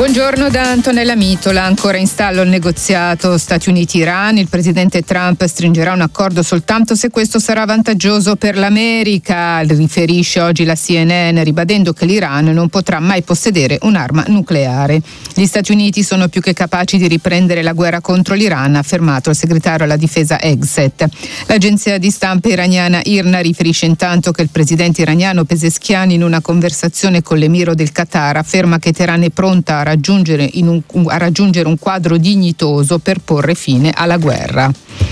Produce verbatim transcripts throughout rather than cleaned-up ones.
Buongiorno da Antonella Mitola. Ancora in stallo il negoziato Stati Uniti-Iran. Il presidente Trump stringerà un accordo soltanto se questo sarà vantaggioso per l'America, riferisce oggi la C N N, ribadendo che l'Iran non potrà mai possedere un'arma nucleare. Gli Stati Uniti sono più che capaci di riprendere la guerra contro l'Iran, ha affermato il segretario alla difesa Hegseth. L'agenzia di stampa iraniana I R N A riferisce intanto che il presidente iraniano Pezeshkian, in una conversazione con l'emiro del Qatar, afferma che Teheran è pronta a raggiungere, in un, a raggiungere un quadro dignitoso per porre fine alla guerra.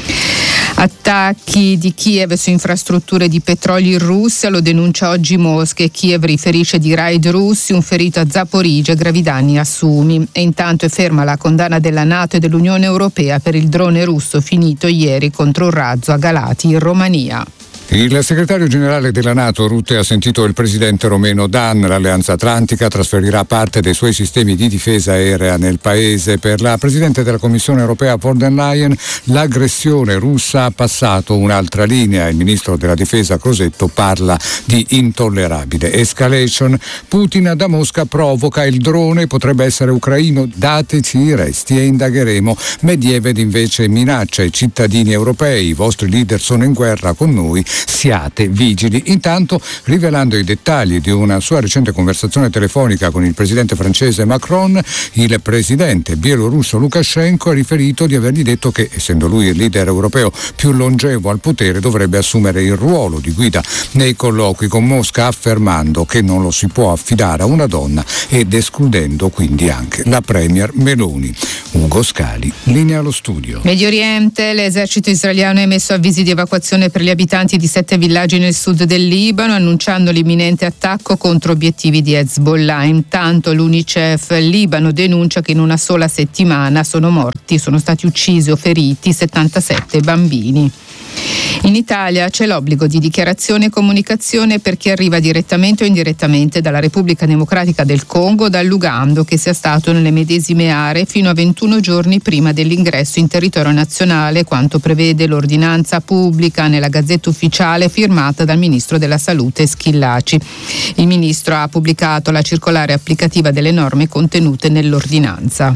Attacchi di Kiev su infrastrutture di petrolio in Russia, lo denuncia oggi Mosca, e Kiev riferisce di raid russi, un ferito a Zaporizhzhia, gravi danni a Sumi. E intanto è ferma la condanna della NATO e dell'Unione Europea per il drone russo finito ieri contro un razzo a Galati in Romania. Il segretario generale della NATO, Rutte, ha sentito il presidente romeno Dan. L'Alleanza Atlantica trasferirà parte dei suoi sistemi di difesa aerea nel paese. Per la presidente della Commissione europea von der Leyen, l'aggressione russa ha passato un'altra linea. Il ministro della difesa Crosetto parla di intollerabile escalation. Putin da Mosca provoca il drone, potrebbe essere ucraino, dateci i resti e indagheremo. Medvedev invece minaccia i cittadini europei, i vostri leader sono in guerra con noi, siate vigili. Intanto, rivelando i dettagli di una sua recente conversazione telefonica con il presidente francese Macron, il presidente bielorusso Lukashenko ha riferito di avergli detto che, essendo lui il leader europeo più longevo al potere, dovrebbe assumere il ruolo di guida nei colloqui con Mosca, affermando che non lo si può affidare a una donna ed escludendo quindi anche la premier Meloni. Ugo Scali, linea allo studio. Medio Oriente, l'esercito israeliano ha emesso avvisi di evacuazione per gli abitanti di sette villaggi nel sud del Libano, annunciando l'imminente attacco contro obiettivi di Hezbollah. Intanto l'Unicef Libano denuncia che in una sola settimana sono morti, sono stati uccisi o feriti settantasette bambini. In Italia c'è l'obbligo di dichiarazione e comunicazione per chi arriva direttamente o indirettamente dalla Repubblica Democratica del Congo o dall'Uganda, che sia stato nelle medesime aree fino a ventuno giorni prima dell'ingresso in territorio nazionale, quanto prevede l'ordinanza pubblica nella Gazzetta Ufficiale firmata dal Ministro della Salute Schillaci. Il Ministro ha pubblicato la circolare applicativa delle norme contenute nell'ordinanza.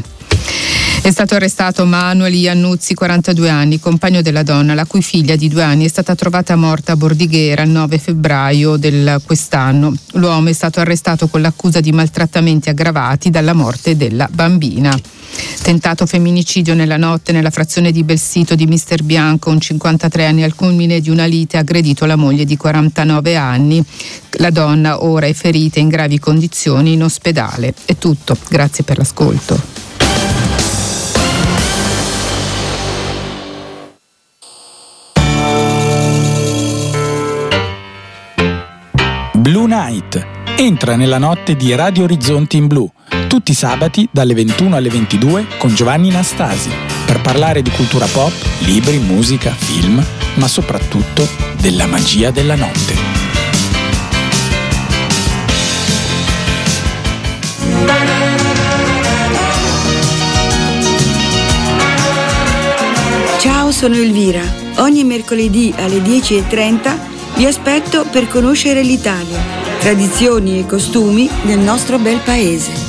È stato arrestato Manuel Iannuzzi, quarantadue anni, compagno della donna, la cui figlia di due anni è stata trovata morta a Bordighera il nove febbraio del quest'anno. L'uomo è stato arrestato con l'accusa di maltrattamenti aggravati dalla morte della bambina. Tentato femminicidio nella notte nella frazione di Belsito di Mister Bianco, un cinquantatré anni al culmine di una lite ha aggredito la moglie di quarantanove anni. La donna ora è ferita in gravi condizioni in ospedale. È tutto, grazie per l'ascolto. Blue Night. Entra nella notte di Radio Orizzonti in Blu, tutti i sabati dalle ventuno alle ventidue con Giovanni Nastasi, per parlare di cultura pop, libri, musica, film, ma soprattutto della magia della notte. Ciao, sono Elvira. Ogni mercoledì alle dieci e trenta vi aspetto per conoscere l'Italia, tradizioni e costumi del nostro bel paese.